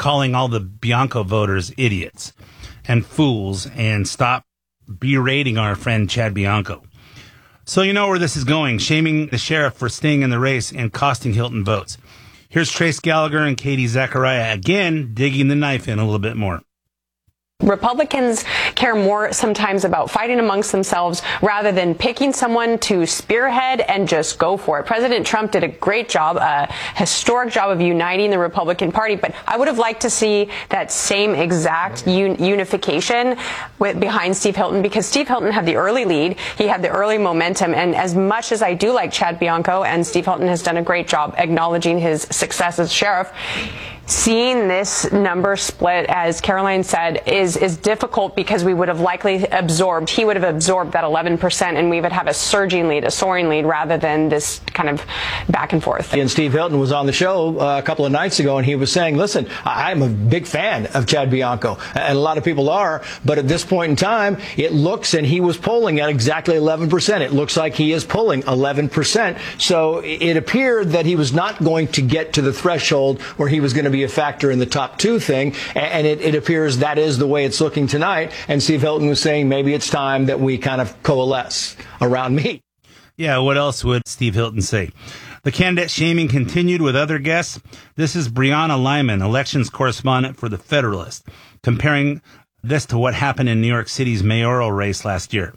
calling all the Bianco voters idiots and fools and stop berating our friend Chad Bianco. So you know where this is going, shaming the sheriff for staying in the race and costing Hilton votes. Here's Trace Gallagher and Katie Zachariah again digging the knife in a little bit more. Republicans care more sometimes about fighting amongst themselves rather than picking someone to spearhead and just go for it. President Trump did a great job, a historic job of uniting the Republican Party, but I would have liked to see that same exact unification behind Steve Hilton, because Steve Hilton had the early lead, he had the early momentum, and as much as I do like Chad Bianco, and Steve Hilton has done a great job acknowledging his success as sheriff, seeing this number split, as Caroline said, is difficult because we would have likely he would have absorbed that 11%, and we would have a surging lead, a soaring lead, rather than this kind of back and forth. And Steve Hilton was on the show a couple of nights ago, and he was saying, listen, I'm a big fan of Chad Bianco, and a lot of people are, but at this point in time, it looks, and he was polling at exactly 11%. It looks like he is pulling 11%. So it appeared that he was not going to get to the threshold where he was going to be a factor in the top two thing, and it appears that is the way it's looking tonight. And Steve Hilton was saying maybe it's time that we kind of coalesce around me. Yeah, what else would Steve Hilton say? The candidate shaming continued with other guests. This is Brianna Lyman, elections correspondent for The Federalist, comparing this to what happened in New York City's mayoral race last year.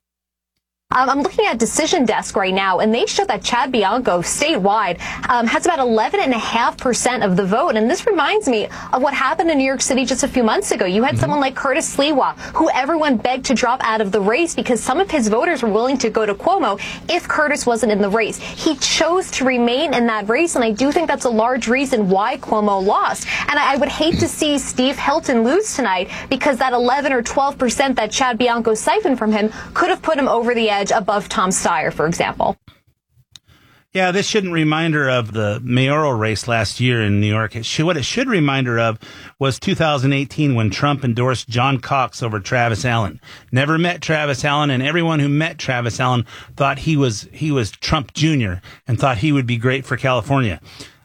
I'm looking at Decision Desk right now, and they show that Chad Bianco statewide has about 11.5% of the vote. And this reminds me of what happened in New York City just a few months ago. You had someone like Curtis Sliwa, who everyone begged to drop out of the race because some of his voters were willing to go to Cuomo if Curtis wasn't in the race. He chose to remain in that race, and I do think that's a large reason why Cuomo lost. And I would hate to see Steve Hilton lose tonight, because that 11 or 12% that Chad Bianco siphoned from him could have put him over the edge above Tom Steyer, for example. Yeah, this shouldn't remind her of the mayoral race last year in New York. What it should remind her of was 2018 when Trump endorsed John Cox over Travis Allen. Never met Travis Allen, and everyone who met Travis Allen thought he was Trump Jr. and thought he would be great for California.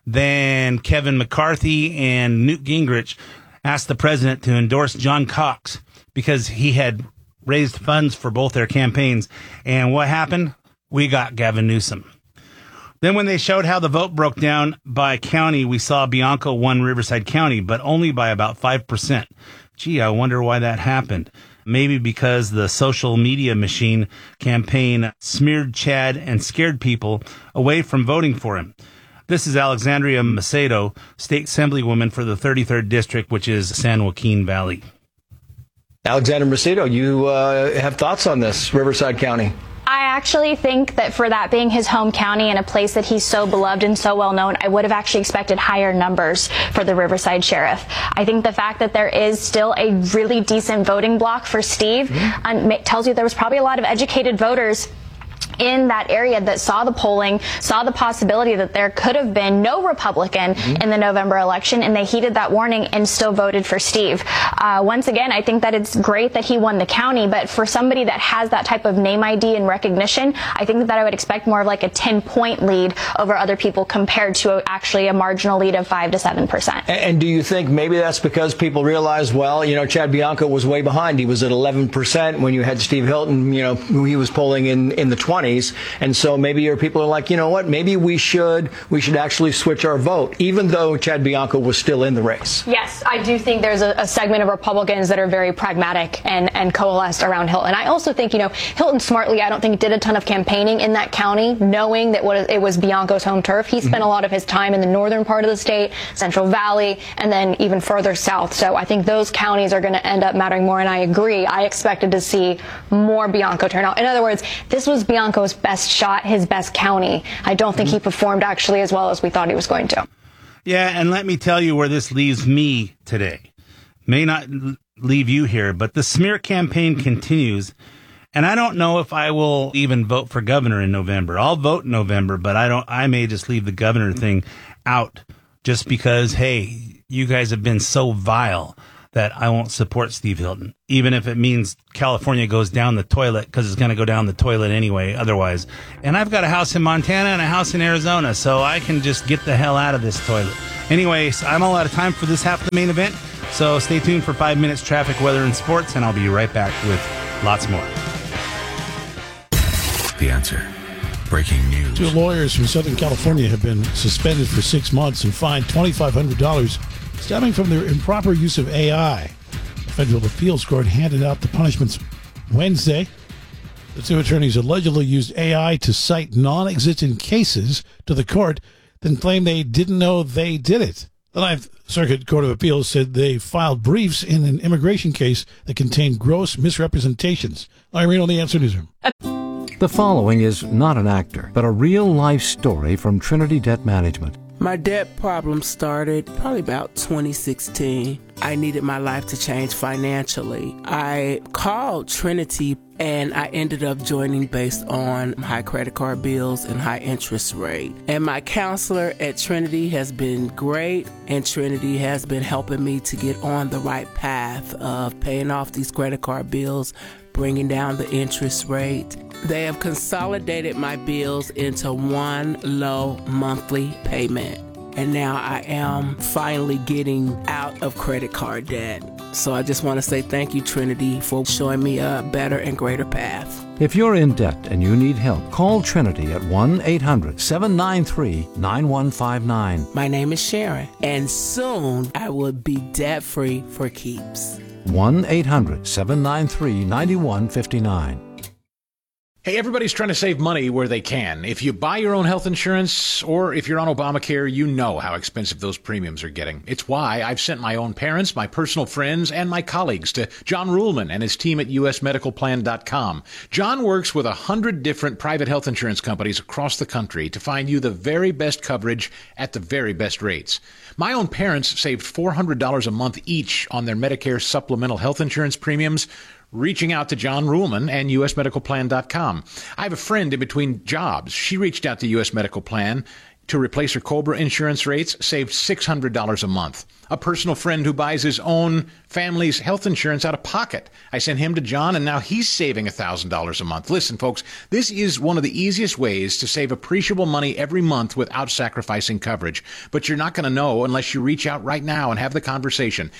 Then Kevin McCarthy and Newt Gingrich asked the president to endorse John Cox because he had raised funds for both their campaigns. And what happened? We got Gavin Newsom. Then when they showed how the vote broke down by county, we saw Bianco won Riverside County, but only by about 5%. Gee, I wonder why that happened. Maybe because the social media machine campaign smeared Chad and scared people away from voting for him. This is Alexandria Macedo, state assemblywoman for the 33rd District, which is San Joaquin Valley. Alexander Macedo, you have thoughts on this, Riverside County? I actually think that for that being his home county and a place that he's so beloved and so well known, I would have actually expected higher numbers for the Riverside Sheriff. I think the fact that there is still a really decent voting block for Steve tells you there was probably a lot of educated voters in that area that saw the polling, saw the possibility that there could have been no Republican in the November election, and they heeded that warning and still voted for Steve. Once again, I think that it's great that he won the county, but for somebody that has that type of name ID and recognition, I think that I would expect more of like a 10-point lead over other people compared to actually a marginal lead of 5 to 7%. And do you think maybe that's because people realize, well, you know, Chad Bianco was way behind. He was at 11% when you had Steve Hilton, you know, who he was polling in the 20s. And so maybe your people are like, you know what, maybe we should actually switch our vote, even though Chad Bianco was still in the race. Yes, I do think there's a segment of Republicans that are very pragmatic and coalesced around Hilton. I also think, you know, Hilton smartly, I don't think did a ton of campaigning in that county, knowing that it was Bianco's home turf. He spent a lot of his time in the northern part of the state, Central Valley, and then even further south. So I think those counties are going to end up mattering more, and I agree. I expected to see more Bianco turnout. In other words, this was Bianco's best shot, his best county. I don't think he performed actually as well as we thought he was going to. Yeah, and let me tell you where this leaves me today. May not leave you here, but the smear campaign continues, and I don't know if I will even vote for governor in November. I'll vote in November, but I may just leave the governor thing out just because, hey, you guys have been so vile that I won't support Steve Hilton, even if it means California goes down the toilet, because it's going to go down the toilet anyway otherwise. And I've got a house in Montana and a house in Arizona, so I can just get the hell out of this toilet. Anyways, I'm all out of time for this half of the main event, so stay tuned for 5 minutes traffic, weather, and sports, and I'll be right back with lots more. The Answer. Breaking news. 2 lawyers from Southern California have been suspended for 6 months and fined $2,500 stemming from their improper use of AI. The federal appeals court handed out the punishments Wednesday. The 2 attorneys allegedly used AI to cite non-existent cases to the court, then claimed they didn't know they did it. The Ninth Circuit Court of Appeals said they filed briefs in an immigration case that contained gross misrepresentations. Irene on the Answer Newsroom. The following is not an actor, but a real-life story from Trinity Debt Management. My debt problem started probably about 2016. I needed my life to change financially. I called Trinity and I ended up joining based on high credit card bills and high interest rate. And my counselor at Trinity has been great, and Trinity has been helping me to get on the right path of paying off these credit card bills, bringing down the interest rate. They have consolidated my bills into one low monthly payment. And now I am finally getting out of credit card debt. So I just want to say thank you, Trinity, for showing me a better and greater path. If you're in debt and you need help, call Trinity at 1-800-793-9159. My name is Sharon, and soon I will be debt-free for keeps. 1-800-793-9159. Hey, everybody's trying to save money where they can. If you buy your own health insurance or if you're on Obamacare, you know how expensive those premiums are getting. It's why I've sent my own parents, my personal friends, and my colleagues to John Ruhlman and his team at usmedicalplan.com. John works with 100 different private health insurance companies across the country to find you the very best coverage at the very best rates. My own parents saved $400 a month each on their Medicare supplemental health insurance premiums, reaching out to John Ruhlman and usmedicalplan.com. I have a friend in between jobs. She reached out to US Medical Plan to replace her COBRA insurance rates, saved $600 a month. A personal friend who buys his own family's health insurance out of pocket. I sent him to John, and now he's saving $1,000 a month. Listen, folks, this is one of the easiest ways to save appreciable money every month without sacrificing coverage. But you're not going to know unless you reach out right now and have the conversation.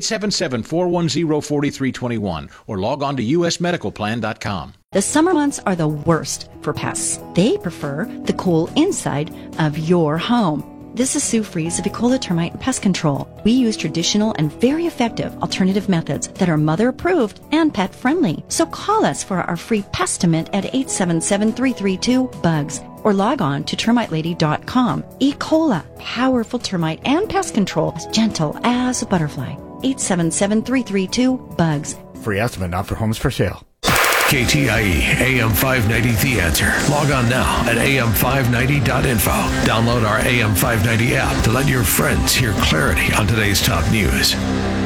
877-410-4321 or log on to usmedicalplan.com. The summer months are the worst for pests. They prefer the cool inside of your home. This is Sue Fries of Ecola Termite and Pest Control. We use traditional and very effective alternative methods that are mother-approved and pet-friendly. So call us for our free Pestament at 877-332-BUGS or log on to termitelady.com. Ecola, powerful termite and pest control, as gentle as a butterfly. 877-332-BUGS. Free estimate not for homes for sale. KTIE AM 590 The Answer. Log on now at am590.info. Download our AM 590 app to let your friends hear clarity on today's top news.